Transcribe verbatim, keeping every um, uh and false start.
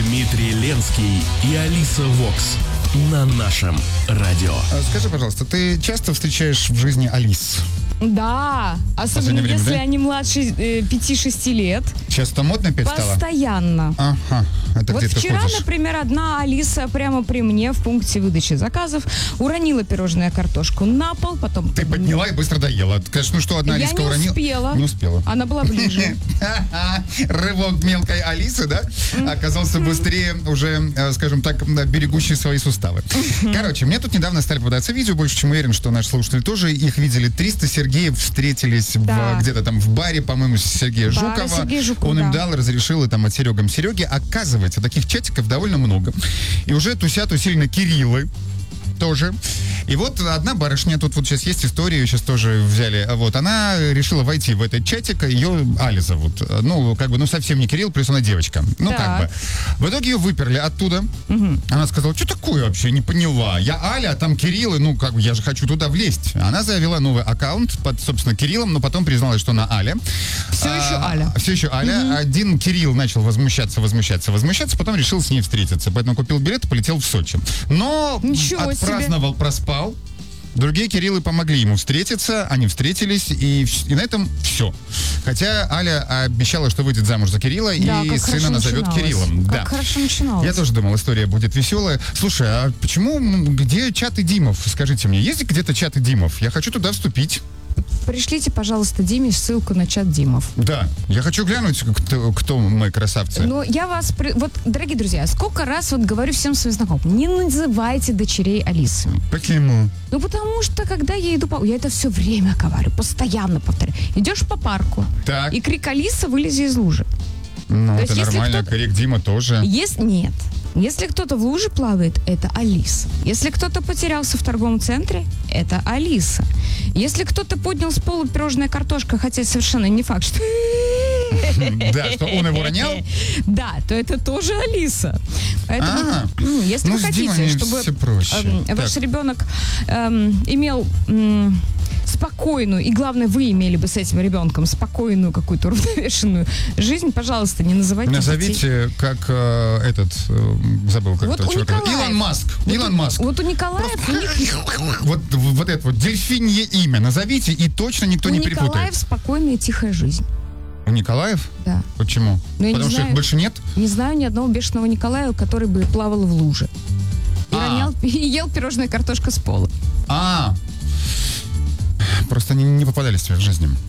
Дмитрий Ленский и Алиса Вокс на нашем радио. Скажи, пожалуйста, ты часто встречаешь в жизни Алис? Да, особенно время, если да? они младше э, пяти-шести лет. Сейчас это модно опять стало? Постоянно. Ага, это Вот где ты вчера, ходишь? например, одна Алиса прямо при мне в пункте выдачи заказов уронила пирожное картошку на пол, потом... Ты подняла и быстро доела. Скажешь, ну что, одна Я Алиска не уронила? успела. Не успела. Она была ближе. Рывок мелкой Алисы, да, оказался быстрее уже, э, скажем так, берегущий свои суставы. Короче, мне тут недавно стали попадаться видео, больше чем уверен, что наши слушатели тоже их видели. триста Сергеев встретились Да. в, где-то там в баре, по-моему, с Сергея Бара Жукова. Сергея Жукова, Он им да. дал, разрешил, и там от Серегам Сереги. Оказывается, таких чатиков довольно много. И уже тусят усиленно Кириллы тоже. И вот одна барышня, тут вот сейчас есть история, ее сейчас тоже взяли, вот, она решила войти в этот чатик, ее Аля зовут. Ну, как бы, ну, совсем не Кирилл, плюс она девочка. Ну, Так. как бы. В итоге ее выперли оттуда. Угу. Она сказала, что такое вообще, не поняла. Я Аля, а там Кирилл, и, ну, как бы, я же хочу туда влезть. Она завела новый аккаунт под, собственно, Кириллом, но потом призналась, что она Аля. Все а, еще Аля. Все еще Аля. Угу. Один Кирилл начал возмущаться, возмущаться, возмущаться, потом решил с ней встретиться. Поэтому купил билет и полетел в Сочи. Но Ничего отпраздновал, себе. проспал. Другие Кириллы помогли ему встретиться, они встретились, и, и на этом все. Хотя Аля обещала, что выйдет замуж за Кирилла, Да, и как сына назовет начиналось. Кириллом. Как Да. хорошо начиналось. Я тоже думал, история будет веселая. Слушай, а почему, где чаты Димов? Скажите мне, есть где-то чаты Димов? Я хочу туда вступить. Пришлите, пожалуйста, Диме ссылку на чат Димов. Да, я хочу глянуть, кто, кто мы красавцы. Но я вас... при- Вот, дорогие друзья, сколько раз вот говорю всем своим знакомым, не называйте дочерей Алисами. Почему? Ну, потому что, когда я иду по... Я это все время говорю, постоянно повторяю. Идешь по парку, Так. и крик «Алиса, вылези из лужи». Ну, То это есть, если нормально, кто-то- коррект Дима тоже. Если... Нет. Если кто-то в луже плавает, это Алиса. Если кто-то потерялся в торговом центре, это Алиса. Если кто-то поднял с пола пирожная картошка, хотя совершенно не факт, что... Да, что он его ронял? Да, то это тоже Алиса. Поэтому, Ага. ну, если Ну, вы с хотите, Димой чтобы всё проще. эм, ваш Так. ребенок эм, имел м, спокойную, и главное, вы имели бы с этим ребенком спокойную какую-то уравновешенную жизнь, пожалуйста, не называйте детей. Назовите, как э, этот, э, забыл, как Вот это, у чувак. Николаева. Илон Маск. Илон Маск. Вот у Николаев, у, них, Вот, вот это вот дельфинье имя назовите, и точно никто у не Николаев перепутает. спокойная, тихая жизнь. У Николаев? Да. Почему? Ну, я не Потому что знаю. их больше нет? Не знаю ни одного бешеного Николая, который бы плавал в луже. И, А. ронял, и ел пирожная картошка с пола. А, просто они не попадались тебе в жизни.